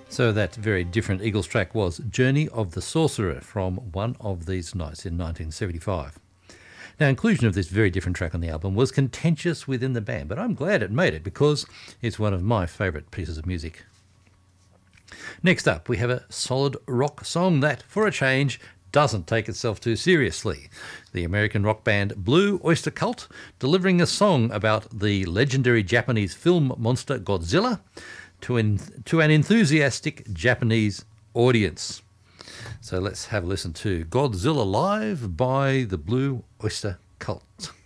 So that very different Eagles track was Journey of the Sorcerer from One of These Nights in 1975. Now, inclusion of this very different track on the album was contentious within the band, but I'm glad it made it because it's one of my favourite pieces of music. Next up, we have a solid rock song that, for a change, doesn't take itself too seriously. The American rock band Blue Oyster Cult delivering a song about the legendary Japanese film monster Godzilla to an enthusiastic Japanese audience. So let's have a listen to Godzilla Live by the Blue Oyster Cult.